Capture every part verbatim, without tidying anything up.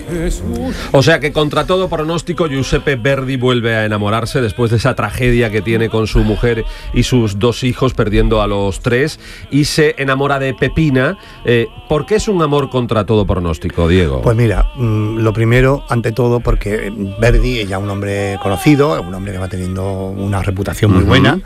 O sea que contra todo pronóstico Giuseppe Verdi vuelve a enamorarse después de esa tragedia que tiene con su mujer y sus dos hijos, perdiendo a los tres, y se enamora de Peppina. Eh, ¿Por qué es un amor contra todo pronóstico, Diego? Pues mira, mmm, lo primero, ante todo, porque Verdi es ya un hombre conocido, un hombre que va teniendo una reputación muy uh-huh. buena.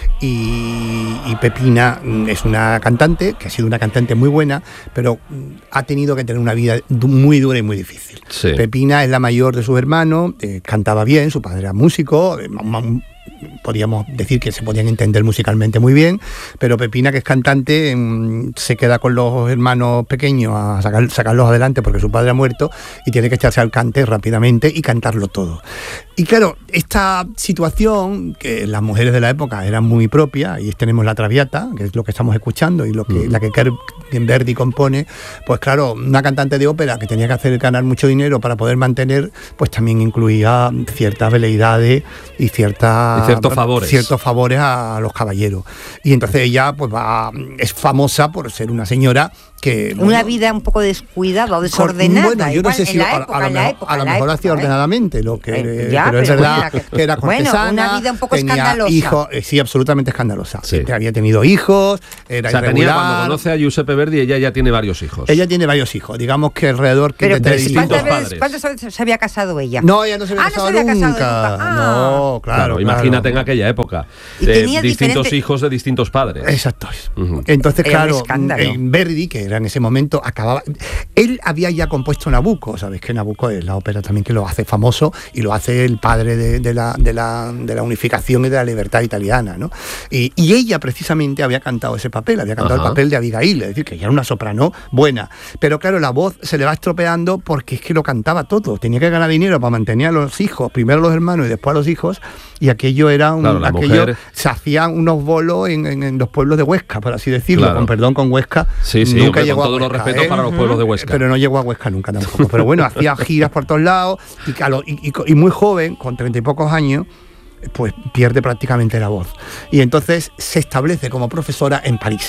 Y, y Peppina es una cantante que ha sido una cantante muy buena, pero ha tenido que tener una vida muy dura y muy difícil. Sí. Peppina es la mayor de sus hermanos, eh, cantaba bien, su padre era músico, eh, podríamos decir que se podían entender musicalmente muy bien, pero Peppina, que es cantante, mmm, se queda con los hermanos pequeños a sacar, sacarlos adelante porque su padre ha muerto y tiene que echarse al cante rápidamente y cantarlo todo. Y claro, esta situación, que las mujeres de la época eran muy propias, y tenemos la Traviata, que es lo que estamos escuchando, y lo que, mm. la que Verdi compone, pues claro, una cantante de ópera que tenía que hacer ganar mucho dinero para poder mantener, pues también incluía ciertas veleidades y ciertas... Y ciertos favores. Ciertos favores a los caballeros. Y entonces ella pues va, es famosa por ser una señora que... Una bueno, vida un poco descuidada o desordenada. Bueno, yo no sé si a, época, a, lo mejor, época, a lo mejor hacía ordenadamente, lo que, eh, ya, pero es pero verdad bueno, que, que era cortesana. Bueno, una vida un poco tenía escandalosa. Hijos, eh, sí, absolutamente escandalosa. Sí. Había tenido hijos, era o sea, irregular. Tenía, cuando conoce a Giuseppe Verdi, ella ya tiene varios hijos. Ella tiene varios hijos, digamos que alrededor que pero, de pero distintos ¿cuántas padres. veces, ¿Cuántas veces se había casado ella? No, ella no se había, ah, casado, no se había nunca. casado nunca. Ah. No, claro, claro. Imagínate en aquella época. Y de tenía distintos diferente... hijos de distintos padres. Exacto. Uh-huh. Entonces, era claro, en Verdi, que era en ese momento, acababa... Él había ya compuesto Nabucco, ¿sabéis que Nabucco es la ópera también que lo hace famoso y lo hace el padre de, de, la, de, la, de la unificación y de la libertad italiana, ¿no? Y, y ella precisamente había cantado ese papel, había cantado Ajá. el papel de Abigail, es decir, que ella era una soprano buena. Pero claro, la voz se le va estropeando porque es que lo cantaba todo. Tenía que ganar dinero para mantener a los hijos, primero a los hermanos y después a los hijos, y aquello era un... Claro, aquello mujer... se hacían unos bolos en, en, en los pueblos de Huesca, por así decirlo, claro. con perdón con Huesca. Sí, sí, nunca hombre, llegó con todos los respetos ¿eh? para los pueblos de Huesca. Pero no llegó a Huesca nunca tampoco. Pero bueno, hacía giras por todos lados y, y, y, y muy joven, con treinta y pocos años, pues pierde prácticamente la voz. Y entonces se establece como profesora en París.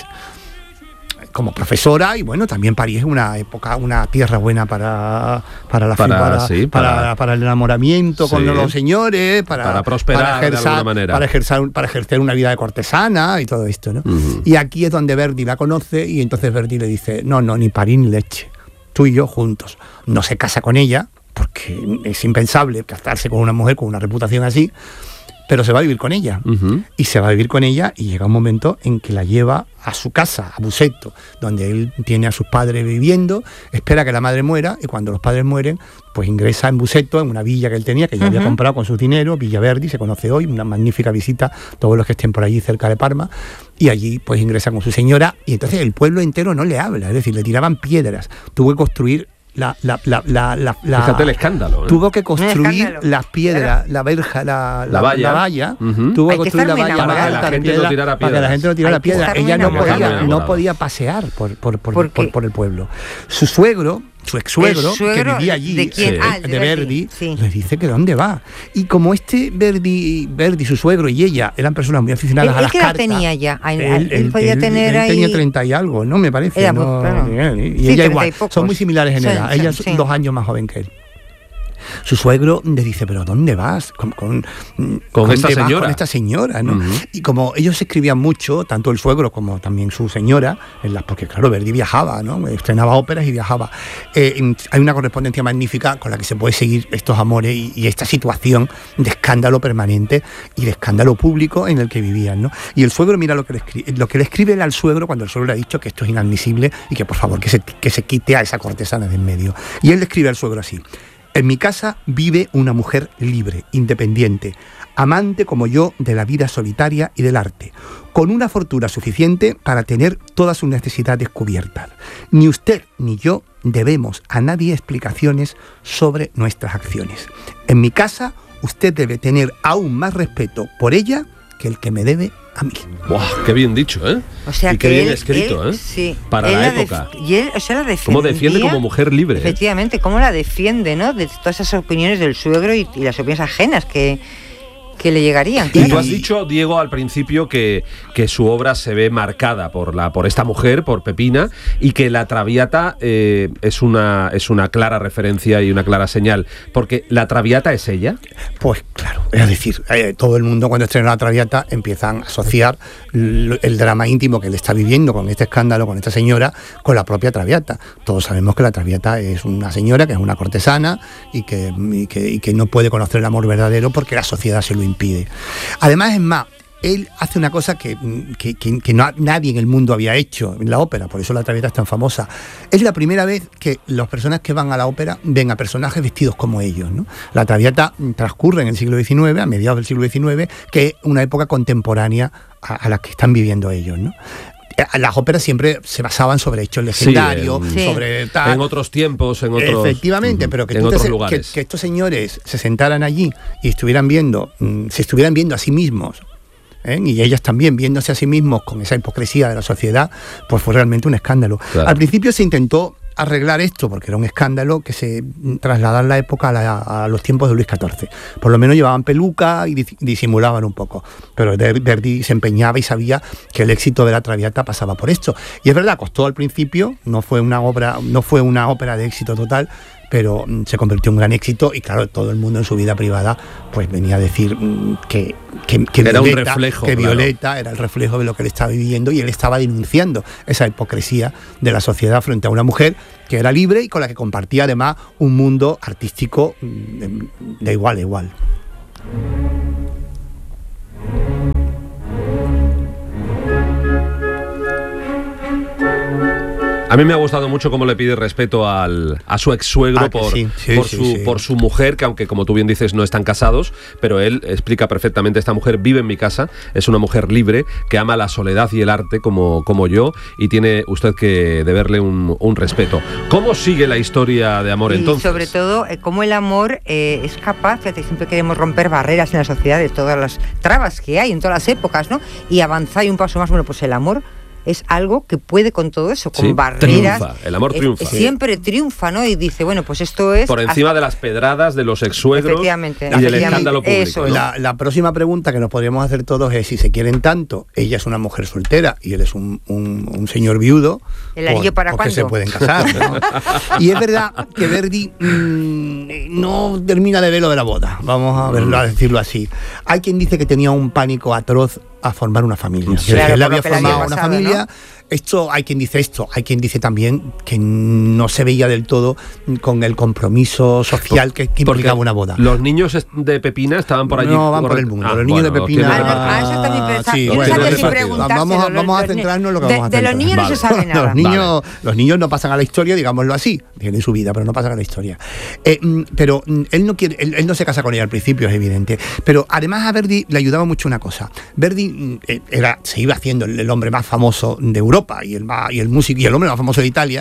Como profesora, y bueno, también París es una época, una tierra buena para para la para, para, sí, para, para, para el enamoramiento sí, con los señores, para, para prosperar para ejercer, de alguna manera. Para ejercer, para ejercer una vida de cortesana y todo esto, ¿no? Uh-huh. Y aquí es donde Verdi la conoce, y entonces Verdi le dice, no, no, ni París ni leche, tú y yo juntos. No se casa con ella, porque es impensable casarse con una mujer con una reputación así, pero se va a vivir con ella. Uh-huh. Y se va a vivir con ella y llega un momento en que la lleva a su casa, a Busseto, donde él tiene a sus padres viviendo, espera que la madre muera, y cuando los padres mueren, pues ingresa en Busseto, en una villa que él tenía, que ya uh-huh. había comprado con su dinero, Villa Verdi, se conoce hoy, una magnífica visita, todos los que estén por allí cerca de Parma, y allí pues ingresa con su señora, y entonces el pueblo entero no le habla, es decir, le tiraban piedras, tuvo que construir La, la, la, la, la, la, Fíjate el escándalo, ¿eh? Tuvo que construir las piedras, la verja, la, la, la valla, la valla uh-huh. tuvo que construir la valla para que la gente no tirara para que la gente no tirara piedra. Ella no podía, no podía pasear por, por, por, por, por, por el pueblo. Su suegro, su ex suegro, que vivía allí, ¿de, quién? Sí, ah, de, de Verdi, sí. le dice que dónde va. Y como este Verdi, Verdi, su suegro y ella eran personas muy aficionadas ¿El, a las qué cartas. ¿Qué edad tenía ya? Él, él, él podía él, tener él ahí... tenía treinta y algo, ¿no? Me parece. Era no, muy, claro. Y, y sí, ella igual. Pocos. Son muy similares en edad. Sí, ella sí, es sí. dos años más joven que él. Su suegro le dice, pero ¿dónde vas? Con, con, con esta señora. Con esta señora, ¿no? Uh-huh. Y como ellos escribían mucho, tanto el suegro como también su señora, en las, porque claro, Verdi viajaba, ¿no? Estrenaba óperas y viajaba. Eh, hay una correspondencia magnífica con la que se puede seguir estos amores y, y esta situación de escándalo permanente y de escándalo público en el que vivían, ¿no? Y el suegro mira lo que le escribe, lo que le escribe él al suegro cuando el suegro le ha dicho que esto es inadmisible y que por favor que se, que se quite a esa cortesana de en medio. Y él le escribe al suegro así: en mi casa vive una mujer libre, independiente, amante como yo de la vida solitaria y del arte, con una fortuna suficiente para tener todas sus necesidades cubiertas. Ni usted ni yo debemos a nadie explicaciones sobre nuestras acciones. En mi casa usted debe tener aún más respeto por ella que el que me debe a mí. ¡Buah! ¡Qué bien dicho, eh! O sea, y que qué bien él, escrito, él, ¿eh? Sí, para la la época. Def- y él, o sea, la defendía. Cómo defiende como mujer libre. Efectivamente, cómo la defiende, ¿no? De todas esas opiniones del suegro y, y las opiniones ajenas que... que le llegarían. Y Claro. tú has dicho, Diego, al principio que, que su obra se ve marcada por la por esta mujer, por Pepina, y que La Traviata eh, es una es una clara referencia y una clara señal, porque La Traviata es ella. Pues claro, es decir, eh, todo el mundo cuando estrena La Traviata empiezan a asociar l- el drama íntimo que él está viviendo con este escándalo, con esta señora, con la propia Traviata. Todos sabemos que la Traviata es una señora que es una cortesana y que, y que, y que no puede conocer el amor verdadero porque la sociedad se lo impide. Además, es más, él hace una cosa que, que, que, que no, nadie en el mundo había hecho en la ópera, por eso La Traviata es tan famosa. Es la primera vez que las personas que van a la ópera ven a personajes vestidos como ellos, ¿no? La Traviata transcurre en el siglo diecinueve, a mediados del siglo diecinueve, que es una época contemporánea a, a la que están viviendo ellos, ¿no? Las óperas siempre se basaban sobre hechos legendarios, Sí, en- sobre tal. En otros tiempos, en otros Efectivamente, Ujú, pero que, en tú te otros se- lugares. que, que estos señores se sentaran allí y estuvieran viendo, mm, se estuvieran viendo a sí mismos, ¿eh? Y ellas también viéndose a sí mismos con esa hipocresía de la sociedad, pues fue realmente un escándalo. Claro. Al principio se intentó arreglar esto porque era un escándalo que se trasladara la época a, la- a los tiempos de Luis catorce. Por lo menos llevaban peluca y dis- disimulaban un poco, pero De- Verdi se empeñaba y sabía que el éxito de La Traviata pasaba por esto. Y es verdad, costó al principio, no fue una obra, no fue una ópera de éxito total, pero mm, se convirtió en un gran éxito y claro, todo el mundo en su vida privada pues venía a decir mm, que, que, que Era un Violeta, reflejo, que claro. Violeta era el reflejo de lo que él estaba viviendo y él estaba denunciando esa hipocresía de la sociedad frente a una mujer que era libre y con la que compartía además un mundo artístico mm, de, de igual a igual. A mí me ha gustado mucho cómo le pide respeto al, a su ex suegro Ah, que por, sí, sí, por, sí, su, sí. por su mujer, que aunque como tú bien dices no están casados, pero él explica perfectamente: esta mujer vive en mi casa, es una mujer libre, que ama la soledad y el arte como, como yo, y tiene usted que deberle un, un respeto. ¿Cómo sigue la historia de amor Y entonces? sobre todo, eh, cómo el amor eh, es capaz, fíjate, siempre queremos romper barreras en la sociedad de todas las trabas que hay en todas las épocas, ¿no? Y avanzar y un paso más. Bueno, pues el amor es algo que puede con todo eso, con Sí, barreras. triunfa, el amor Es- triunfa. es- siempre triunfa, ¿no? Y dice, bueno, pues esto es... Por encima hasta- de las pedradas de los ex-suegros Efectivamente, y del efectivamente. escándalo público. Eso ¿no? es. La, la próxima pregunta que nos podríamos hacer todos es: si se quieren tanto, ella es una mujer soltera y él es un, un- un señor viudo, ¿El anillo para pues que cuándo? se pueden casar, ¿no? Y es verdad que Verdi mmm, no termina de ver lo de la boda, vamos a verlo, a decirlo así. Hay quien dice que tenía un pánico atroz a formar una familia. Sí. Que Claro, él por había lo que le había formado una pasado, familia. ¿no? Esto, hay quien dice esto, hay quien dice también que no se veía del todo con el compromiso social que, que Porque implicaba una boda. los niños est- de Pepina estaban por allí. No, van por corre- el mundo. Ah, los niños bueno, de los Pepina. tienen Ah, no, repartidos. ah, eso también pensaba. sí, Yo no bueno, sabía si repartidos. preguntárselo, Vamos a, los- vamos a los- centrarnos en lo que de- vamos a de los centrar. niños no se sabe nada. Los niños, los niños no pasan a la historia, digámoslo así. Tienen su vida, pero no pasan a la historia. Eh, mm, pero mm, él no quiere, él, él no se casa con ella al principio, es evidente. Pero además a Verdi le ayudaba mucho una cosa. Verdi mm, eh, era, se iba haciendo el, el hombre más famoso de Europa y el más, y el músico y el hombre más famoso de Italia,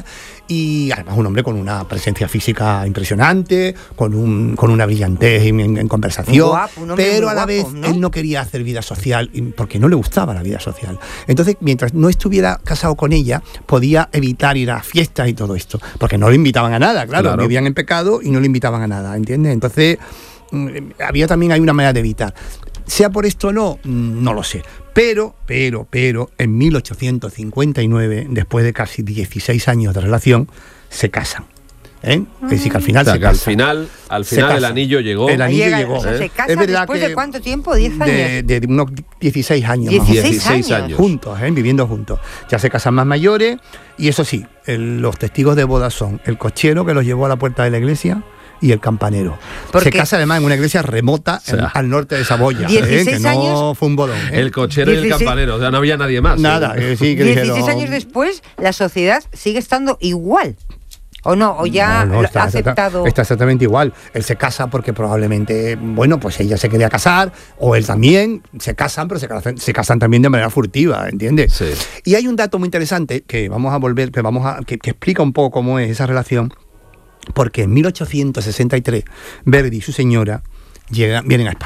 y además un hombre con una presencia física impresionante, con un con una brillantez en, en- en conversación, Guapo, un hombre pero muy a la guapo, vez ¿no? él no quería hacer vida social y- porque no le gustaba la vida social. Entonces, mientras no estuviera casado con ella, podía evitar ir a fiestas y todo esto, porque no le invitaban a nada, claro, Claro. vivían en pecado y no le invitaban a nada, ¿entiendes? Entonces, mm, había también hay una manera de evitar. Sea por esto o no, mm, no lo sé. Pero, pero, pero, en mil ochocientos cincuenta y nueve, después de casi dieciséis años de relación, se casan. ¿eh? Es decir, que al final O sea, se que al casan. final, al Se final el casan. anillo llegó. El anillo Llega- llegó. o sea, ¿eh? se casa Es verdad después que de cuánto tiempo, diez años. De, de unos dieciséis años. más o menos. dieciséis dieciséis años. años. Juntos, ¿eh? Viviendo juntos. Ya se casan más mayores y eso sí, el- los testigos de boda son el cochero que los llevó a la puerta de la iglesia y el campanero. Porque- Se casa además en una iglesia remota en- O sea, al norte de Saboya, ¿eh? dieciséis que no años, fue un bodón. ¿eh? El cochero y el dieciséis campanero, o sea, no había nadie más. Nada, ¿eh? eh, sí, que dieciséis dijeron- años después, la sociedad sigue estando igual. ¿O no? ¿O ya No, no, lo está, ha aceptado? Está, está exactamente igual. Él se casa porque probablemente, bueno, pues ella se quería casar, o él también, se casan, pero se casan, se casan también de manera furtiva, ¿entiendes? Sí. Y hay un dato muy interesante que vamos a volver, que vamos a, que, que explica un poco cómo es esa relación, porque en mil ochocientos sesenta y tres Verdi y su señora llegan, vienen a España.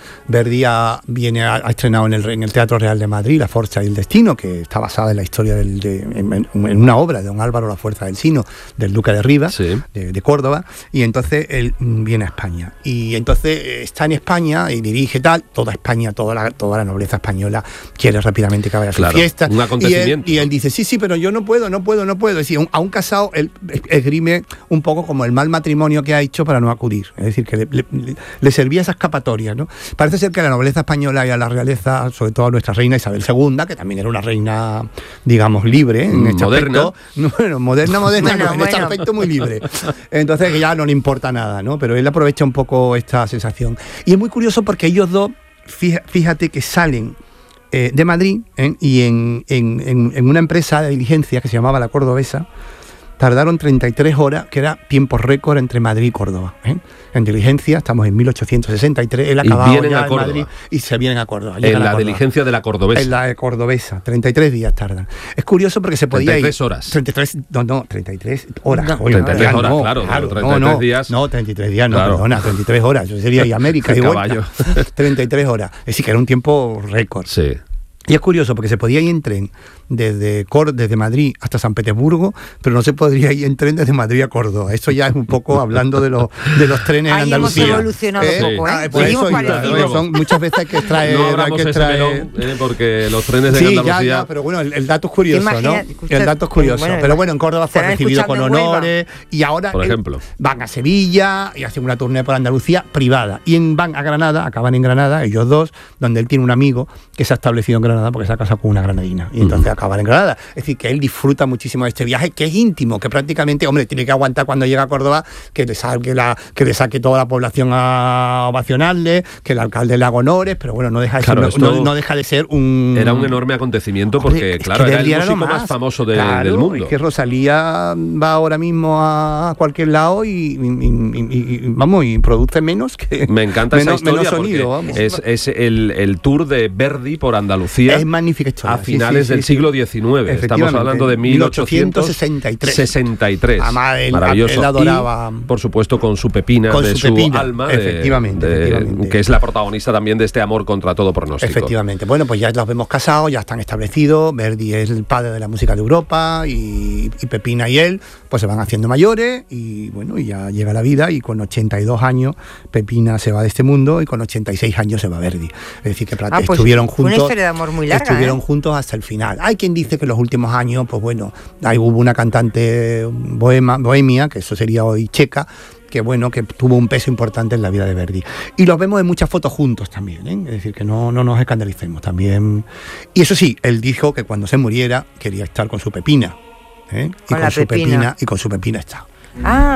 Verdi ha, viene, ha, ha estrenado en el, en el Teatro Real de Madrid La Forza y el Destino, que está basada en la historia del, de, en, en una obra de don Álvaro La Fuerza del Sino, del Duque de Rivas, sí. de, de Córdoba, y entonces él viene a España. Y entonces está en España y dirige tal, toda España, toda la, toda la nobleza española quiere rápidamente que vaya a su claro, fiesta. Un acontecimiento. Y él, y él dice, sí, sí, pero yo no puedo, no puedo, no puedo. Es decir, a un casado él esgrime un poco como el mal matrimonio que ha hecho para no acudir. Es decir, que le, le, le servía esa escapatoria, ¿no? Parece ser que a la nobleza española y a la realeza, sobre todo a nuestra reina Isabel segunda, que también era una reina, digamos, libre en este moderna. aspecto. Bueno, moderna, moderna, bueno, no, en bueno. este aspecto muy libre. Entonces que ya no le importa nada, ¿no? Pero él aprovecha un poco esta sensación. Y es muy curioso porque ellos dos, fíjate que salen eh, de Madrid ¿eh? y en, en, en, en una empresa de diligencia que se llamaba La Cordobesa, tardaron treinta y tres horas, que era tiempo récord entre Madrid y Córdoba. ¿eh? En diligencia, estamos en mil ochocientos sesenta y tres, él acababa ya en Madrid y se vienen a Córdoba. En la Córdoba. diligencia de La Cordobesa. En la Cordobesa, treinta y tres días tardan. Es curioso porque se podía treinta y tres ir... horas. treinta y tres, no, no, treinta y tres horas. No. Oye, treinta y tres ya horas, no, claro, claro, treinta y tres no, no, días. No, treinta y tres días, no, Claro. perdona, treinta y tres horas. Eso sería y América y vuelta. Caballo. treinta y tres horas. Es decir, que era un tiempo récord. Sí. Y es curioso porque se podía ir en tren desde, Cor desde Madrid hasta San Petersburgo, pero no se podría ir en tren desde Madrid a Córdoba. Eso ya es un poco hablando de los, de los trenes en Ahí Andalucía. hemos evolucionado ¿Eh? un poco, ¿eh? Ah, por Seguimos eso iba, parecidos. son, muchas veces hay que extraer... No hay abramos que ese extraer- melón, eh, porque los trenes de Sí, Andalucía... ya, ya, pero bueno, el, el dato es curioso, ¿no? Imagina- escucha, El dato es curioso. bueno, pero bueno, en Córdoba fue estarán recibido con escuchando en Huelva. honores y ahora Por él- ejemplo. van a Sevilla y hacen una tournée por Andalucía privada. Y en, van a Granada, acaban en Granada, ellos dos, donde él tiene un amigo que se ha establecido en Granada porque se ha casado con una granadina. Y entonces Ujú. acaban en Granada. Es decir, que él disfruta muchísimo de este viaje, que es íntimo, que prácticamente, hombre, tiene que aguantar cuando llega a Córdoba, que le saque, la, que le saque toda la población a ovacionarle, que el alcalde le haga honores, pero bueno, no deja de, Claro, ser, esto no, no deja de ser un... Era un enorme acontecimiento Hombre, porque, es claro, que era el Verdi era lo músico más, más. famoso de- Claro, del mundo. Es que Rosalía va ahora mismo a cualquier lado y, y- y- y- y- vamos, y produce menos que... Me encanta menos, esa historia menos sonido, porque vamos. es, es el, el tour de Verdi por Andalucía Es magnífica historia. a sí, finales sí, del sí, siglo sí. diecinueve. Estamos Efectivamente, hablando de mil ochocientos sesenta y tres. sesenta y tres. Además, él- Maravilloso. él adoraba- Y, por supuesto, con su Pepina, Con de su su, Pepina, alma, de- efectivamente, de- efectivamente. que es la protagonista también de este amor contra todo pronóstico. Efectivamente. Bueno, pues ya los vemos casados, ya están establecidos. Verdi es el padre de la música de Europa y, y Pepina y él pues se van haciendo mayores y bueno, y ya llega la vida y con ochenta y dos años Pepina se va de este mundo y con ochenta y seis años se va Verdi. Es decir, que Ah, pues estuvieron fue una juntos. historia de amor muy larga, Estuvieron ¿eh? juntos hasta el final. Hay quien dice que en los últimos años, pues bueno, ahí hubo una cantante bohema, bohemia, que eso sería hoy checa, que bueno, que tuvo un peso importante en la vida de Verdi. Y los vemos en muchas fotos juntos también, ¿eh? Es decir, que no, no nos escandalicemos también. Y eso sí, él dijo que cuando se muriera quería estar con su Pepina, ¿eh? Y Con la su Pepina. Pepina y con su Pepina está. Ah,